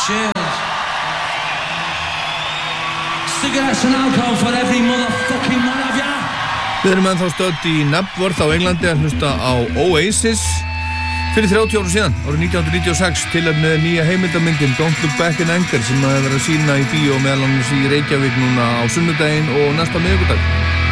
Cheers. Cigarettes and alcohol for every motherfucking one of ya. Við erum ennþá stödd í Knebworth á Englandi að hlusta á Oasis fyrir 30 ára síðan, árið 1996, tilefnið nýja heimildamyndin Don't Look Back in Anger sem að vera að sýna í bíó meðal annars í Reykjavík núna á sunnudaginn og næsta miðvikudag.